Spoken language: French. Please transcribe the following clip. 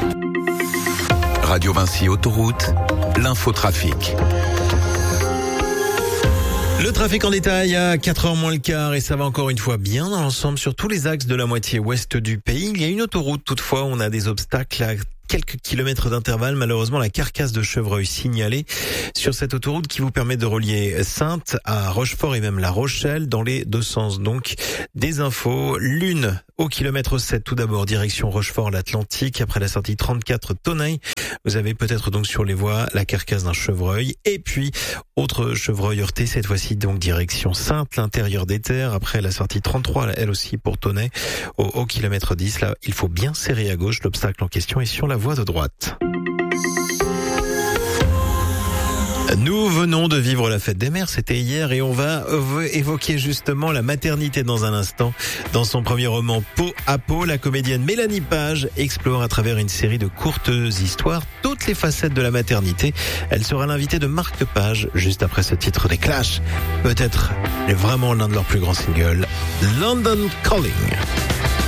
Radio Vinci Autoroute, l'infotrafic. Le trafic en détail à 4h moins le quart et ça va encore une fois bien dans l'ensemble sur tous les axes de la moitié ouest du pays. Il y a une autoroute toutefois, on a des obstacles à quelques kilomètres d'intervalle. Malheureusement, la carcasse de chevreuil signalée sur cette autoroute qui vous permet de relier Saintes à Rochefort et même La Rochelle dans les deux sens. Donc, des infos. L'une au kilomètre 7, tout d'abord, direction Rochefort, l'Atlantique. Après la sortie 34 Toneil, vous avez peut-être donc sur les voies la carcasse d'un chevreuil. Et puis, autre chevreuil heurté, cette fois-ci donc direction Saintes, l'intérieur des terres. Après la sortie 33, elle aussi pour Toneil, au kilomètre 10. Là, il faut bien serrer à gauche. L'obstacle en question est sur la voie de droite. Nous venons de vivre la fête des mères, c'était hier, et on va évoquer justement la maternité dans un instant. Dans son premier roman Peau à peau, la comédienne Mélanie Page explore à travers une série de courtes histoires toutes les facettes de la maternité. Elle sera l'invitée de Marc Page juste après ce titre des Clash. Peut-être vraiment l'un de leurs plus grands singles, London Calling.